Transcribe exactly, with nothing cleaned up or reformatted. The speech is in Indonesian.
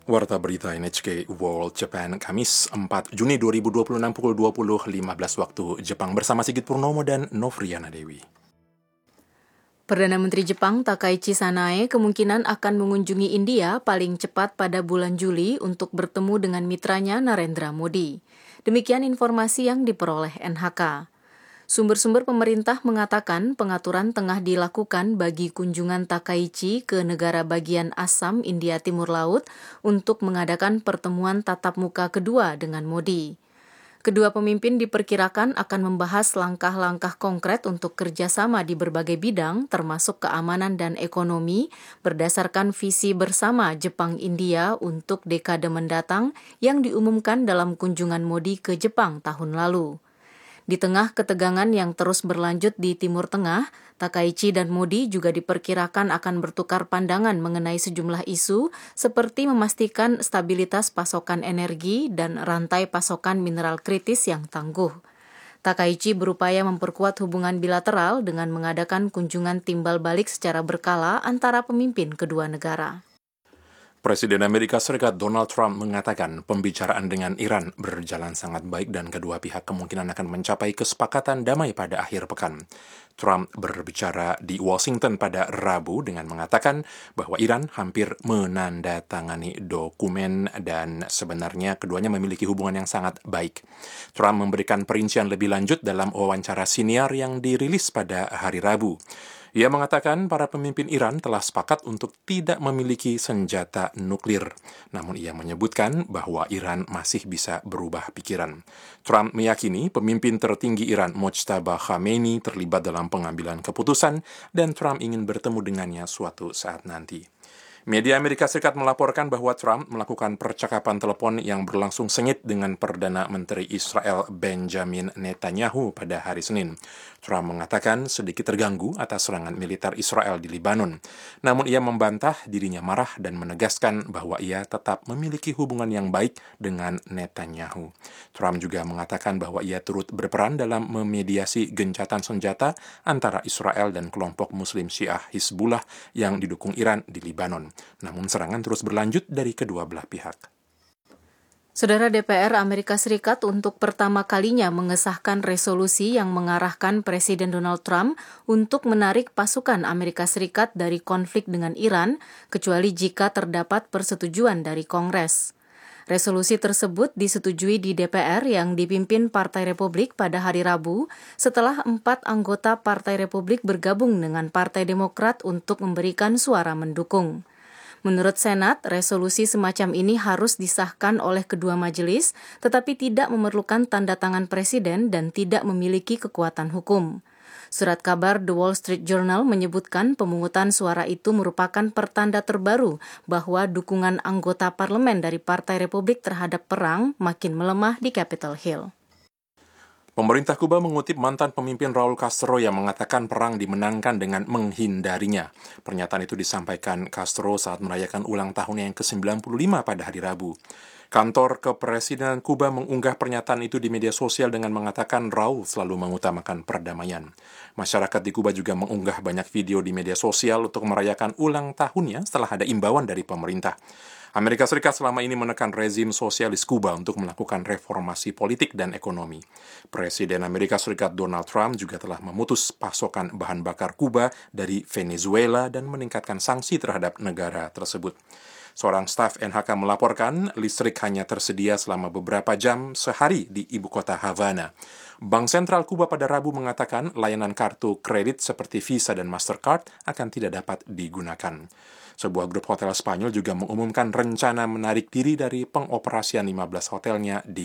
Warta Berita N H K World Japan, Kamis empat Juni dua ribu dua puluh enam pukul dua puluh lima belas waktu Jepang bersama Sigit Purnomo dan Novriana Dewi. Perdana Menteri Jepang Takaichi Sanae kemungkinan akan mengunjungi India paling cepat pada bulan Juli untuk bertemu dengan mitranya Narendra Modi. Demikian informasi yang diperoleh N H K. Sumber-sumber pemerintah mengatakan pengaturan tengah dilakukan bagi kunjungan Takaichi ke negara bagian Assam, India Timur Laut untuk mengadakan pertemuan tatap muka kedua dengan Modi. Kedua pemimpin diperkirakan akan membahas langkah-langkah konkret untuk kerjasama di berbagai bidang, termasuk keamanan dan ekonomi, berdasarkan visi bersama Jepang-India untuk dekade mendatang yang diumumkan dalam kunjungan Modi ke Jepang tahun lalu. Di tengah ketegangan yang terus berlanjut di Timur Tengah, Takaichi dan Modi juga diperkirakan akan bertukar pandangan mengenai sejumlah isu seperti memastikan stabilitas pasokan energi dan rantai pasokan mineral kritis yang tangguh. Takaichi berupaya memperkuat hubungan bilateral dengan mengadakan kunjungan timbal balik secara berkala antara pemimpin kedua negara. Presiden Amerika Serikat Donald Trump mengatakan pembicaraan dengan Iran berjalan sangat baik dan kedua pihak kemungkinan akan mencapai kesepakatan damai pada akhir pekan. Trump berbicara di Washington pada Rabu dengan mengatakan bahwa Iran hampir menandatangani dokumen dan sebenarnya keduanya memiliki hubungan yang sangat baik. Trump memberikan perincian lebih lanjut dalam wawancara siniar yang dirilis pada hari Rabu. Ia mengatakan para pemimpin Iran telah sepakat untuk tidak memiliki senjata nuklir. Namun ia menyebutkan bahwa Iran masih bisa berubah pikiran. Trump meyakini pemimpin tertinggi Iran Mojtaba Khamenei terlibat dalam pengambilan keputusan dan Trump ingin bertemu dengannya suatu saat nanti. Media Amerika Serikat melaporkan bahwa Trump melakukan percakapan telepon yang berlangsung sengit dengan Perdana Menteri Israel Benjamin Netanyahu pada hari Senin. Trump mengatakan sedikit terganggu atas serangan militer Israel di Lebanon. Namun ia membantah dirinya marah dan menegaskan bahwa ia tetap memiliki hubungan yang baik dengan Netanyahu. Trump juga mengatakan bahwa ia turut berperan dalam memediasi gencatan senjata antara Israel dan kelompok Muslim Syiah Hizbullah yang didukung Iran di Lebanon. Namun serangan terus berlanjut dari kedua belah pihak. Saudara D P R Amerika Serikat untuk pertama kalinya mengesahkan resolusi yang mengarahkan Presiden Donald Trump untuk menarik pasukan Amerika Serikat dari konflik dengan Iran, kecuali jika terdapat persetujuan dari Kongres. Resolusi tersebut disetujui di D P R yang dipimpin Partai Republik pada hari Rabu setelah empat anggota Partai Republik bergabung dengan Partai Demokrat untuk memberikan suara mendukung. Menurut Senat, resolusi semacam ini harus disahkan oleh kedua majelis, tetapi tidak memerlukan tanda tangan Presiden dan tidak memiliki kekuatan hukum. Surat kabar The Wall Street Journal menyebutkan pemungutan suara itu merupakan pertanda terbaru bahwa dukungan anggota parlemen dari Partai Republik terhadap perang makin melemah di Capitol Hill. Pemerintah Kuba mengutip mantan pemimpin Raul Castro yang mengatakan perang dimenangkan dengan menghindarinya. Pernyataan itu disampaikan Castro saat merayakan ulang tahunnya yang ke sembilan puluh lima pada hari Rabu. Kantor Kepresidenan Kuba mengunggah pernyataan itu di media sosial dengan mengatakan Raul selalu mengutamakan perdamaian. Masyarakat di Kuba juga mengunggah banyak video di media sosial untuk merayakan ulang tahunnya setelah ada imbauan dari pemerintah. Amerika Serikat selama ini menekan rezim sosialis Kuba untuk melakukan reformasi politik dan ekonomi. Presiden Amerika Serikat Donald Trump juga telah memutus pasokan bahan bakar Kuba dari Venezuela dan meningkatkan sanksi terhadap negara tersebut. Seorang staf N H K melaporkan listrik hanya tersedia selama beberapa jam sehari di ibu kota Havana. Bank Sentral Kuba pada Rabu mengatakan layanan kartu kredit seperti Visa dan Mastercard akan tidak dapat digunakan. Sebuah grup hotel Spanyol juga mengumumkan rencana menarik diri dari pengoperasian lima belas hotelnya di